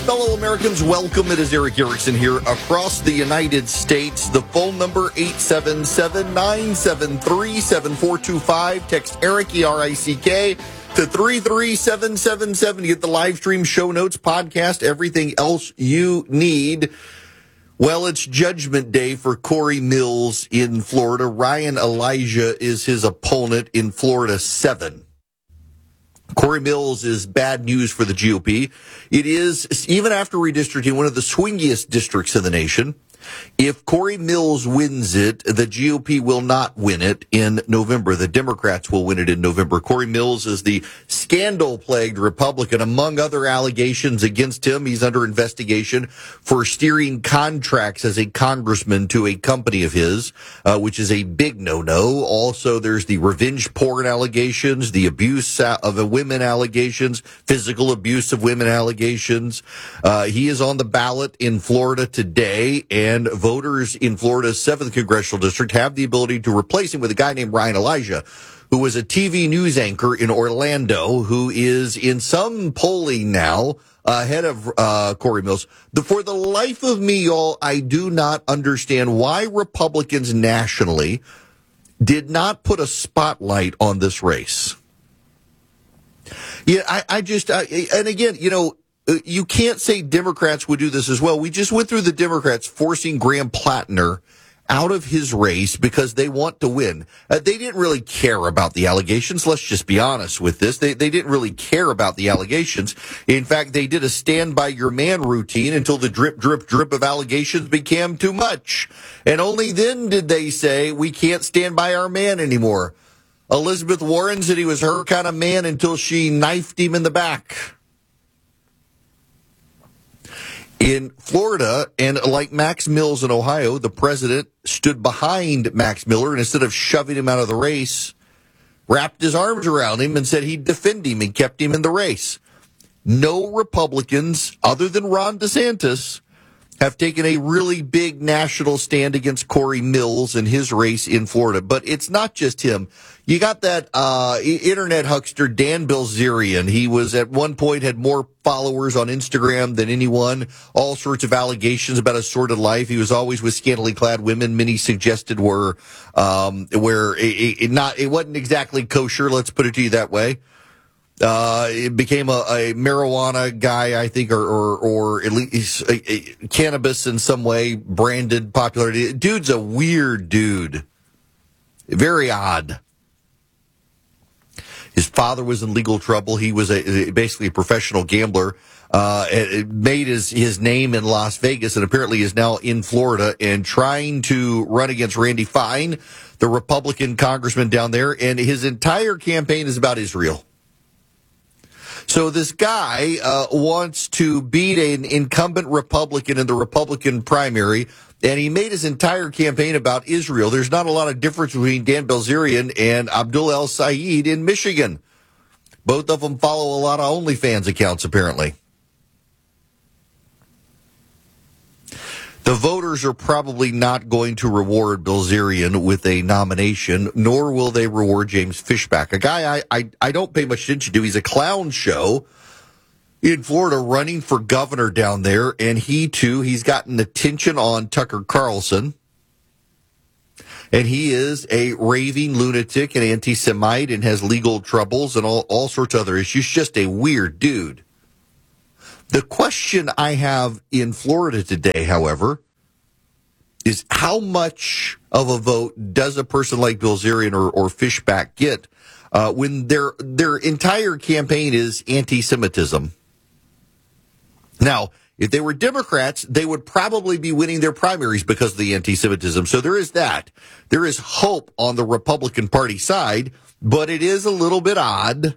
fellow Americans, welcome. It is Erick Erickson here across the United States. The phone number, 877-973-7425. Text Erick, E-R-I-C-K, to 33777 to get the live stream, show notes, podcast, everything else you need. Well, it's Judgment Day for Corey Mills in Florida. Ryan Elijah is his opponent in Florida 7. Corey Mills is bad news for the GOP. It is, even after redistricting, one of the swingiest districts in the nation. If Corey Mills wins it, the GOP will not win it in November. The Democrats will win it in November. Corey Mills is the scandal-plagued Republican. Among other allegations against him, he's under investigation for steering contracts as a congressman to a company of his, which is a big no-no. Also, there's the revenge porn allegations, the abuse of women allegations, physical abuse of women allegations. He is on the ballot in Florida today, and voters in Florida's 7th Congressional District have the ability to replace him with a guy named Ryan Elijah, who was a TV news anchor in Orlando, who is in some polling now ahead of Corey Mills. For the life of me, y'all, I do not understand why Republicans nationally did not put a spotlight on this race. Yeah, I just, and again, you know, you can't say Democrats would do this as well. We just went through the Democrats forcing Graham Plattner out of his race because they want to win. They didn't really care about the allegations. Let's just be honest with this. They didn't really care about the allegations. In fact, they did a stand by your man routine until the drip, drip, drip of allegations became too much. And only then did they say, we can't stand by our man anymore. Elizabeth Warren said he was her kind of man until she knifed him in the back. In Florida, and like Max Mills in Ohio, the president stood behind Max Miller and instead of shoving him out of the race, wrapped his arms around him and said he'd defend him and kept him in the race. No Republicans, other than Ron DeSantis, have taken a really big national stand against Corey Mills and his race in Florida. But it's not just him. You got that internet huckster, Dan Bilzerian. He was at one point had more followers on Instagram than anyone. All sorts of allegations about a sordid life. He was always with scantily clad women. Many suggested were where it wasn't exactly kosher. Let's put it to you that way. It became a marijuana guy, I think, or at least cannabis in some way, branded popularity. Dude's a weird dude. Very odd. His father was in legal trouble. He was basically a professional gambler. Made his name in Las Vegas and apparently is now in Florida and trying to run against Randy Fine, the Republican congressman down there. And his entire campaign is about Israel. So this guy wants to beat an incumbent Republican in the Republican primary, and he made his entire campaign about Israel. There's not a lot of difference between Dan Bilzerian and Abdul El Sayed in Michigan. Both of them follow a lot of OnlyFans accounts, apparently. The voters are probably not going to reward Bilzerian with a nomination, nor will they reward James Fishback, a guy I don't pay much attention to. He's a clown show in Florida running for governor down there, and he's gotten attention on Tucker Carlson. And he is a raving lunatic and anti-Semite and has legal troubles and all sorts of other issues. Just a weird dude. The question I have in Florida today, however, is how much of a vote does a person like Bilzerian or Fishback get when their entire campaign is anti-Semitism? Now, if they were Democrats, they would probably be winning their primaries because of the anti-Semitism. So there is that. There is hope on the Republican Party side, but it is a little bit odd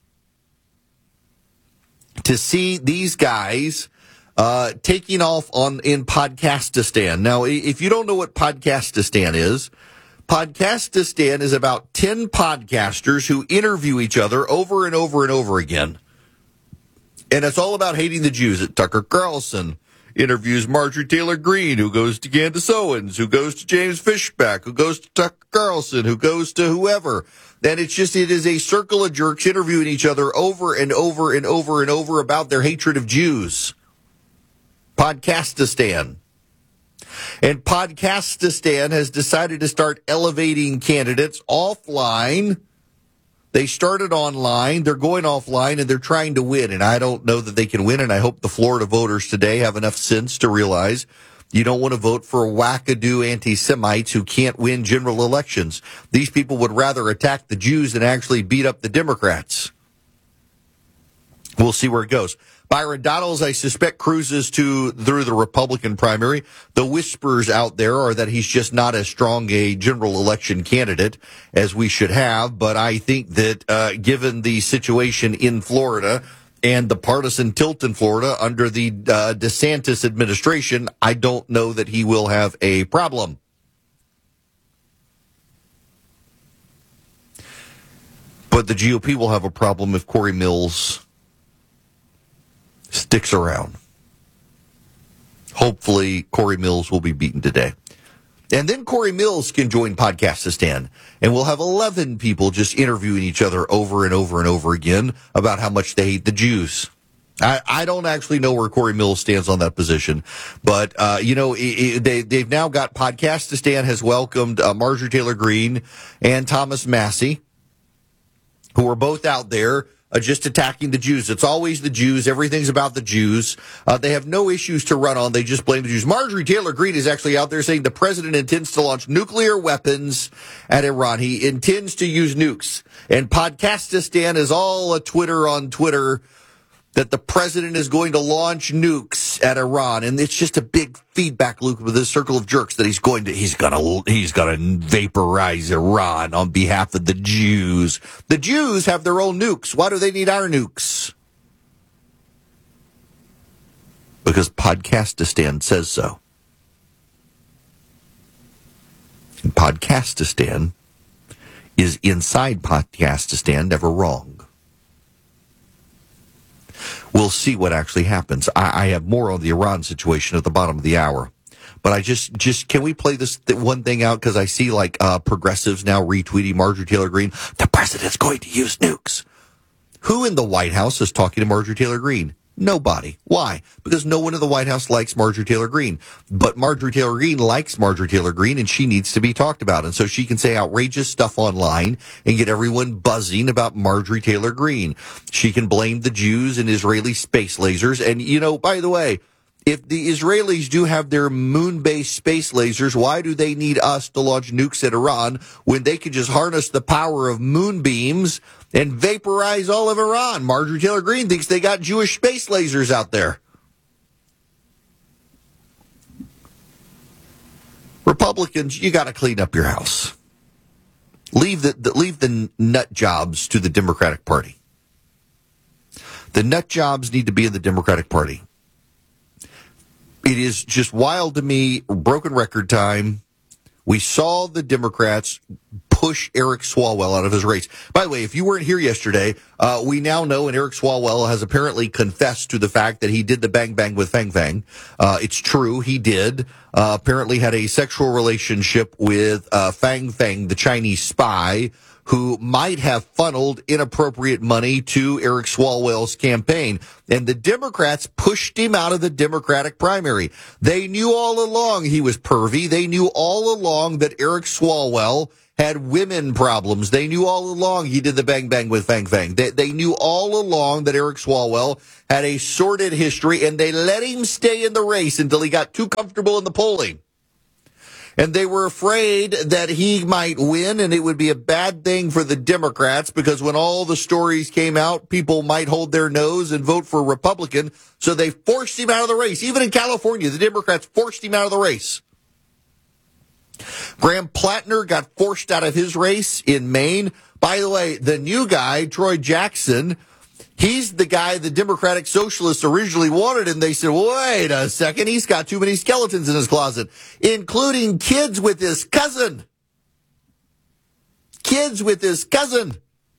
to see these guys taking off in Podcastistan. Now, if you don't know what Podcastistan is about 10 podcasters who interview each other over and over and over again. And it's all about hating the Jews. Tucker Carlson interviews Marjorie Taylor Greene, who goes to Candace Owens, who goes to James Fishback, who goes to Tucker Carlson, who goes to whoever. And it is a circle of jerks interviewing each other over and over and over and over about their hatred of Jews. Podcastistan. And Podcastistan has decided to start elevating candidates offline. They started online, they're going offline, and they're trying to win. And I don't know that they can win, and I hope the Florida voters today have enough sense to realize you don't want to vote for wackadoo anti-Semites who can't win general elections. These people would rather attack the Jews than actually beat up the Democrats. We'll see where it goes. Byron Donalds, I suspect, cruises through the Republican primary. The whispers out there are that he's just not as strong a general election candidate as we should have. But I think that given the situation in Florida and the partisan tilt in Florida under the DeSantis administration, I don't know that he will have a problem. But the GOP will have a problem if Corey Mills sticks around. Hopefully, Corey Mills will be beaten today. And then Corey Mills can join Podcastistan, and we'll have 11 people just interviewing each other over and over and over again about how much they hate the Jews. I don't actually know where Corey Mills stands on that position, but, they've now got Podcastistan has welcomed Marjorie Taylor Greene and Thomas Massie, who are both out there just attacking the Jews. It's always the Jews. Everything's about the Jews. They have no issues to run on. They just blame the Jews. Marjorie Taylor Greene is actually out there saying the president intends to launch nuclear weapons at Iran. He intends to use nukes. And Podcastistan is all a Twitter on Twitter that the president is going to launch nukes at Iran. And it's just a big feedback loop with this circle of jerks that he's going to vaporize Iran on behalf of the Jews. The Jews have their own nukes. Why do they need our nukes? Because Podcastistan says so. And Podcastistan is inside Podcastistan, never wrong. We'll see what actually happens. I have more on the Iran situation at the bottom of the hour. But I just can we play this one thing out? Because I see progressives now retweeting Marjorie Taylor Greene. The president's going to use nukes. Who in the White House is talking to Marjorie Taylor Greene? Nobody. Why? Because no one in the White House likes Marjorie Taylor Greene. But Marjorie Taylor Greene likes Marjorie Taylor Greene, and she needs to be talked about. And so she can say outrageous stuff online and get everyone buzzing about Marjorie Taylor Greene. She can blame the Jews and Israeli space lasers. And, by the way, if the Israelis do have their moon-based space lasers, why do they need us to launch nukes at Iran when they could just harness the power of moonbeams and vaporize all of Iran? Marjorie Taylor Greene thinks they got Jewish space lasers out there. Republicans, you got to clean up your house. Leave the nut jobs to the Democratic Party. The nut jobs need to be in the Democratic Party. It is just wild to me, broken record time. We saw the Democrats push Eric Swalwell out of his race. By the way, if you weren't here yesterday, we now know, and Eric Swalwell has apparently confessed to the fact that he did the bang bang with Fang Fang. It's true, he did. Apparently had a sexual relationship with Fang Fang, the Chinese spy, who might have funneled inappropriate money to Eric Swalwell's campaign. And the Democrats pushed him out of the Democratic primary. They knew all along he was pervy. They knew all along that Eric Swalwell had women problems. They knew all along he did the bang bang with Fang Fang. They knew all along that Eric Swalwell had a sordid history, and they let him stay in the race until he got too comfortable in the polling. And they were afraid that he might win, and it would be a bad thing for the Democrats, because when all the stories came out, people might hold their nose and vote for a Republican. So they forced him out of the race. Even in California, the Democrats forced him out of the race. Graham Plattner got forced out of his race in Maine. By the way, the new guy, Troy Jackson, he's the guy the Democratic Socialists originally wanted, and they said, wait a second, he's got too many skeletons in his closet, including kids with his cousin. Kids with his cousin.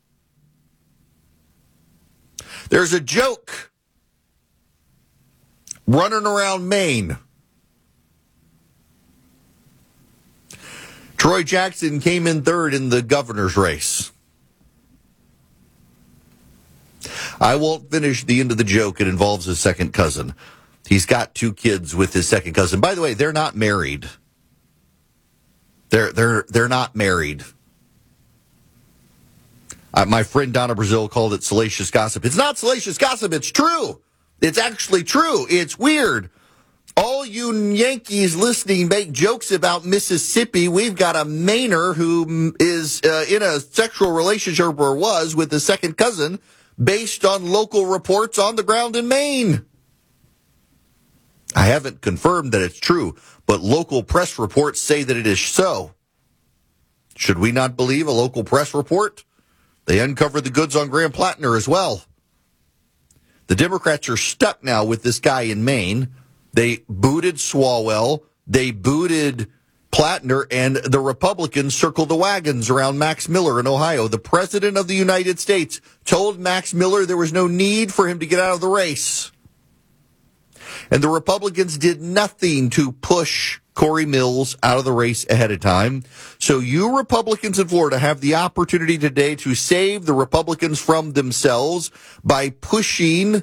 There's a joke running around Maine. Troy Jackson came in third in the governor's race. I won't finish the end of the joke. It involves his second cousin. He's got 2 kids with his second cousin. By the way, they're not married. They're not married. My friend Donna Brazil called it salacious gossip. It's not salacious gossip. It's true. It's actually true. It's weird. All you Yankees listening make jokes about Mississippi. We've got a Mainer who is in a sexual relationship or was with his second cousin based on local reports on the ground in Maine. I haven't confirmed that it's true, but local press reports say that it is so. Should we not believe a local press report? They uncovered the goods on Graham Plattner as well. The Democrats are stuck now with this guy in Maine. They booted Swalwell. They booted Plattner, and the Republicans circled the wagons around Max Miller in Ohio. The President of the United States told Max Miller there was no need for him to get out of the race. And the Republicans did nothing to push Corey Mills out of the race ahead of time. So you Republicans in Florida have the opportunity today to save the Republicans from themselves by pushing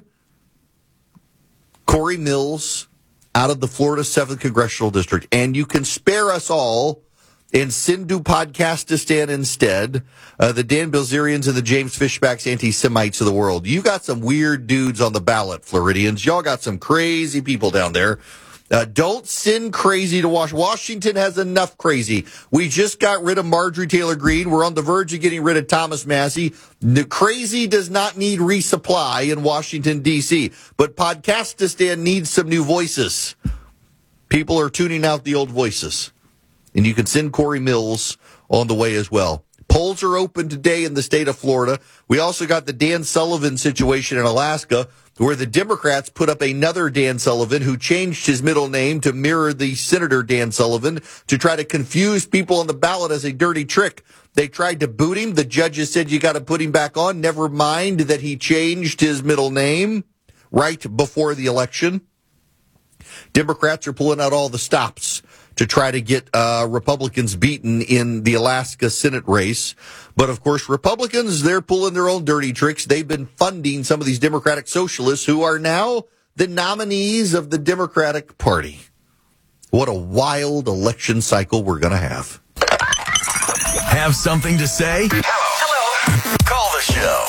Corey Mills out of the Florida 7th Congressional District. And you can spare us all and Sindhu Podcastistan instead, the Dan Bilzerians and the James Fishbacks anti-Semites of the world. You got some weird dudes on the ballot, Floridians. Y'all got some crazy people down there. Don't send crazy to Washington. Washington has enough crazy. We just got rid of Marjorie Taylor Greene. We're on the verge of getting rid of Thomas Massie. The crazy does not need resupply in Washington, D.C., but Podcastistan needs some new voices. People are tuning out the old voices. And you can send Corey Mills on the way as well. Polls are open today in the state of Florida. We also got the Dan Sullivan situation in Alaska, where the Democrats put up another Dan Sullivan who changed his middle name to mirror the Senator Dan Sullivan to try to confuse people on the ballot as a dirty trick. They tried to boot him. The judges said you got to put him back on. Never mind that he changed his middle name right before the election. Democrats are pulling out all the stops to try to get Republicans beaten in the Alaska Senate race. But, of course, Republicans, they're pulling their own dirty tricks. They've been funding some of these Democratic socialists who are now the nominees of the Democratic Party. What a wild election cycle we're going to have. Have something to say? Hello. Call the show.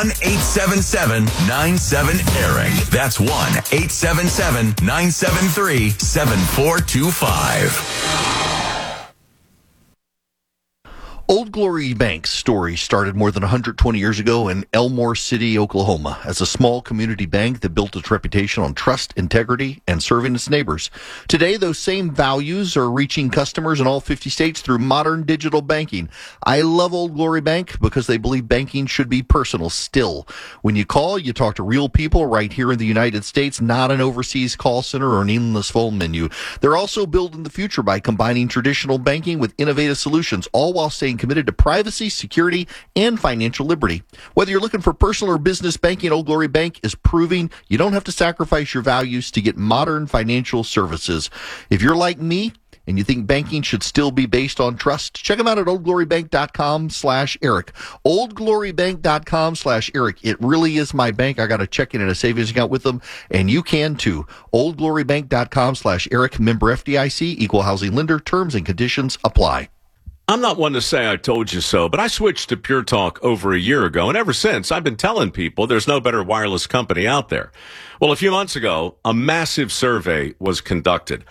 1-877-97-ERIC. That's 1-877-973-7425. Old Glory Bank's story started more than 120 years ago in Elmore City, Oklahoma, as a small community bank that built its reputation on trust, integrity, and serving its neighbors. Today, those same values are reaching customers in all 50 states through modern digital banking. I love Old Glory Bank because they believe banking should be personal still. When you call, you talk to real people right here in the United States, not an overseas call center or an endless phone menu. They're also building the future by combining traditional banking with innovative solutions, all while staying committed to privacy, security, and financial liberty. Whether you're looking for personal or business banking, Old Glory Bank is proving you don't have to sacrifice your values to get modern financial services. If you're like me and you think banking should still be based on trust, check them out at oldglorybank.com/Eric. Oldglorybank.com/Eric. It really is my bank. I got a checking and a savings account with them, and you can too. Oldglorybank.com/Eric. Member FDIC, equal housing lender. Terms and conditions apply. I'm not one to say I told you so, but I switched to Pure Talk over a year ago, and ever since, I've been telling people there's no better wireless company out there. Well, a few months ago, a massive survey was conducted.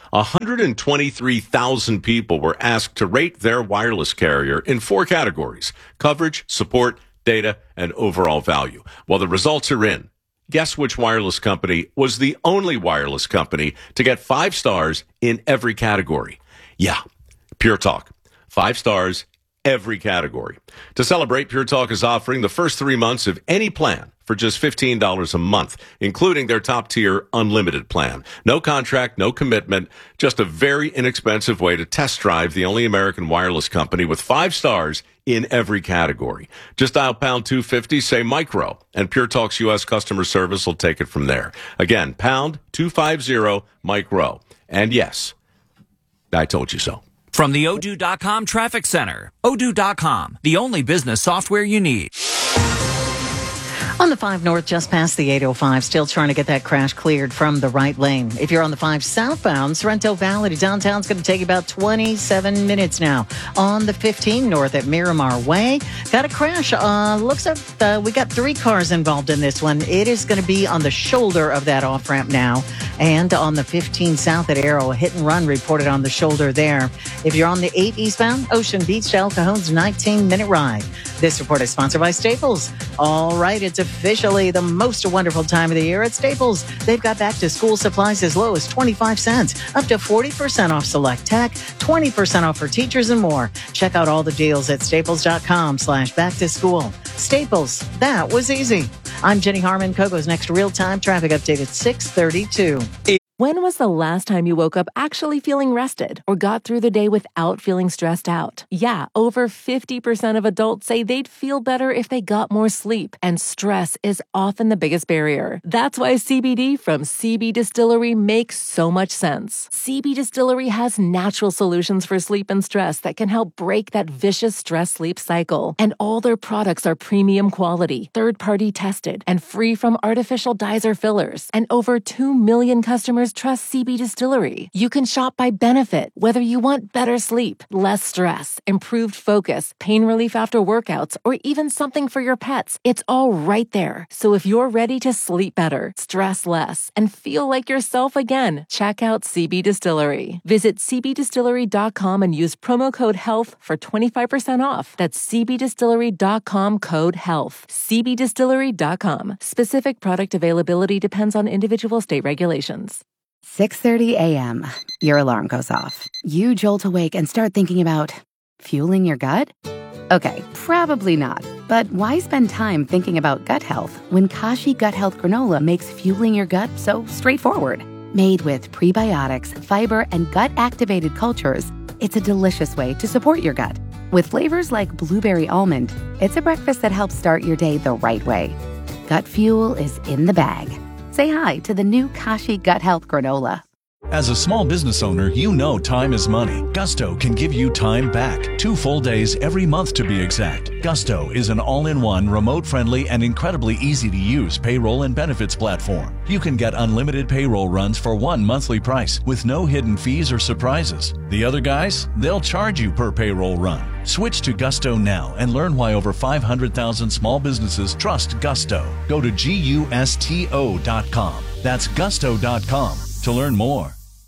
123,000 people were asked to rate their wireless carrier in 4 categories: coverage, support, data, and overall value. Well, the results are in. Guess which wireless company was the only wireless company to get 5 stars in every category? Yeah, Pure Talk. 5 stars, every category. To celebrate, Pure Talk is offering the first 3 months of any plan for just $15 a month, including their top-tier unlimited plan. No contract, no commitment, just a very inexpensive way to test drive the only American wireless company with 5 stars in every category. Just dial pound 250, say micro, and Pure Talk's U.S. customer service will take it from there. Again, pound 250 micro. And yes, I told you so. From the Odoo.com Traffic Center. Odoo.com, the only business software you need. On the 5 North, just past the 805, still trying to get that crash cleared from the right lane. If you're on the 5 southbound, Sorrento Valley to downtown's going to take about 27 minutes now. On the 15 North at Miramar Way, got a crash. Looks like we got 3 cars involved in this one. It is going to be on the shoulder of that off-ramp now. And on the 15 South at Arrow, a hit and run reported on the shoulder there. If you're on the 8 eastbound, Ocean Beach to El Cajon's 19-minute ride. This report is sponsored by Staples. All right, it's officially the most wonderful time of the year at Staples. They've got back to school supplies as low as 25 cents, up to 40% off select tech, 20% off for teachers and more. Check out all the deals at staples.com/back to school. Staples, that was easy. I'm Jenny Harmon. Kogo's next real-time traffic update at 6:32. When was the last time you woke up actually feeling rested or got through the day without feeling stressed out? Yeah, over 50% of adults say they'd feel better if they got more sleep, and stress is often the biggest barrier. That's why CBD from CB Distillery makes so much sense. CB Distillery has natural solutions for sleep and stress that can help break that vicious stress-sleep cycle. And all their products are premium quality, third-party tested, and free from artificial dyes or fillers. And over 2 million customers trust CB Distillery. You can shop by benefit, whether you want better sleep, less stress, improved focus, pain relief after workouts, or even something for your pets. It's all right there. So if you're ready to sleep better, stress less, and feel like yourself again, check out CB Distillery. Visit cbdistillery.com and use promo code HEALTH for 25% off. That's cbdistillery.com code HEALTH. cbdistillery.com. Specific product availability depends on individual state regulations. 6:30 a.m. Your alarm goes off. You jolt awake and start thinking about fueling your gut? Okay, probably not. But why spend time thinking about gut health when Kashi Gut Health Granola makes fueling your gut so straightforward? Made with prebiotics, fiber, and gut-activated cultures, it's a delicious way to support your gut. With flavors like blueberry almond, it's a breakfast that helps start your day the right way. Gut fuel is in the bag. Say hi to the new Kashi Gut Health Granola. As a small business owner, you know time is money. Gusto can give you time back. 2 full days every month to be exact. Gusto is an all-in-one, remote-friendly, and incredibly easy-to-use payroll and benefits platform. You can get unlimited payroll runs for one monthly price with no hidden fees or surprises. The other guys, they'll charge you per payroll run. Switch to Gusto now and learn why over 500,000 small businesses trust Gusto. Go to GUSTO.com. That's Gusto.com to learn more.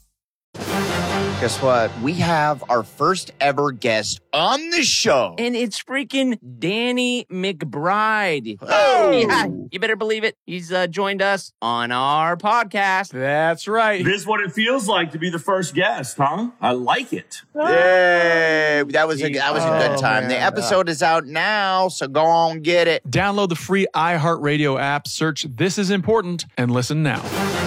Guess what? We have our first ever guest on the show. And it's freaking Danny McBride. Oh! Yeah, you better believe it. He's joined us on our podcast. That's right. This is what it feels like to be the first guest, huh? I like it. Yay! That was a good time. Man. The episode is out now, so go on get it. Download the free iHeartRadio app, search This Is Important, and listen now.